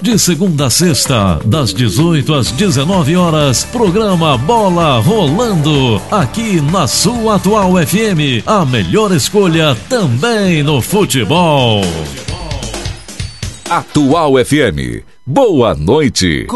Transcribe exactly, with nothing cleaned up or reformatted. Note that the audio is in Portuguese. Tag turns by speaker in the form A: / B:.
A: De segunda a sexta, das dezoito às dezenove horas, programa Bola Rolando, aqui na sua Atual F M, a melhor escolha também no futebol.
B: Atual F M, boa noite.